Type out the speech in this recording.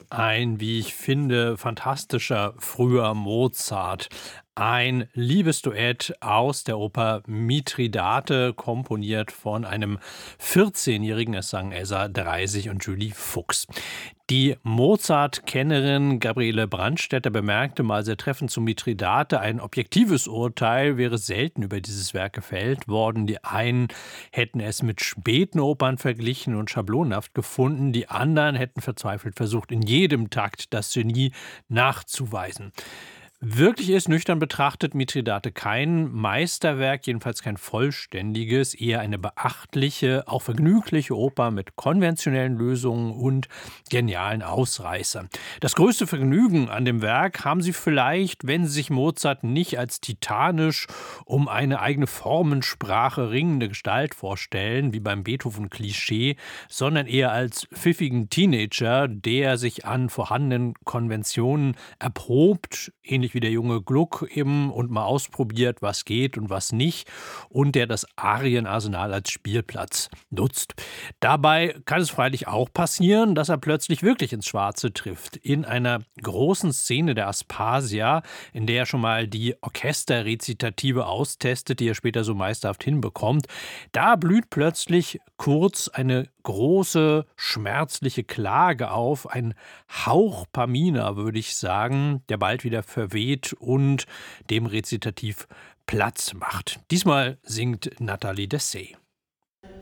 ein, wie ich finde, fantastischer früher Mozart. Ein Liebesduett aus der Oper Mithridate, komponiert von einem 14-Jährigen, es sang Elsa Dreisig und Julie Fuchs. Die Mozart-Kennerin Gabriele Brandstätter bemerkte mal sehr treffend zu Mithridate: ein objektives Urteil wäre selten über dieses Werk gefällt worden. Die einen hätten es mit späten Opern verglichen und schablonenhaft gefunden, die anderen hätten verzweifelt versucht, in jedem Takt das Genie nachzuweisen. Wirklich ist, nüchtern betrachtet, Mithridate kein Meisterwerk, jedenfalls kein vollständiges, eher eine beachtliche, auch vergnügliche Oper mit konventionellen Lösungen und genialen Ausreißern. Das größte Vergnügen an dem Werk haben Sie vielleicht, wenn Sie sich Mozart nicht als titanisch um eine eigene Formensprache ringende Gestalt vorstellen, wie beim Beethoven-Klischee, sondern eher als pfiffigen Teenager, der sich an vorhandenen Konventionen erprobt, ähnlich wie der junge Gluck eben, und mal ausprobiert, was geht und was nicht, und der das Arienarsenal als Spielplatz nutzt. Dabei kann es freilich auch passieren, dass er plötzlich wirklich ins Schwarze trifft. In einer großen Szene der Aspasia, in der er schon mal die Orchesterrezitative austestet, die er später so meisterhaft hinbekommt, da blüht plötzlich kurz eine große, schmerzliche Klage auf, ein Hauch Pamina, würde ich sagen, der bald wieder verweht und dem Rezitativ Platz macht. Diesmal singt Nathalie Dessay.